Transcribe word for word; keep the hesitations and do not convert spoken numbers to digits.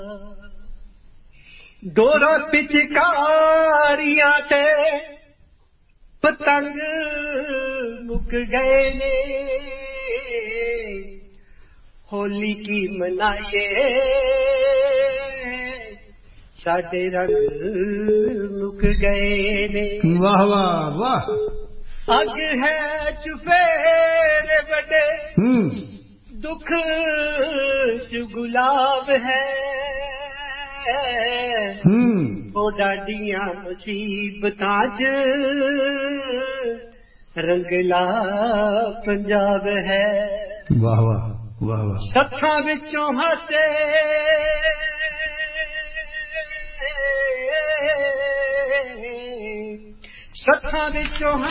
ਡੋਰਾ ਪਿਚਕਾਰੀਆਂ ਤੇ ਪਤੰਗ ਮੁੱਕ ਗਏ ਨੇ ਹੋਲੀ ਕੀ ਮਨਾਈਏ ਸਾਡੇ ਰੰਗ ਮੁੱਕ ਗਏ ਨੇ ਵਾਹ ਵਾਹ ਵਾਹ ਅੱਗ ਹੈ ਚੁਫੇਰੇ ਵੱਡੇ ਦੁੱਖ ਚ ਗੁਲਾਬ ਹੈ ਉਹ ਡਾਡੀਆਂ ਮੁਸੀਬਤਾਂ ਚ ਰੰਗਲਾ ਪੰਜਾਬ ਹੈ ਵਾਹ ਵਾਹ ਵਾਹ ਵਾਹ ਸੱਥਾਂ ਵਿੱਚੋਂ ਹੱਸੇ ਸੱਥਾਂ ਵਿੱਚੋਂ